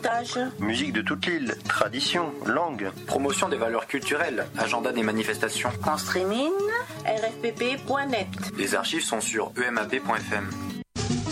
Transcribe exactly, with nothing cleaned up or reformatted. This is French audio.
reportages. Musique de toute l'île, tradition, langue. Promotion des valeurs culturelles, agenda des manifestations. En streaming, r f p p point net. Les archives sont sur e m a p point f m.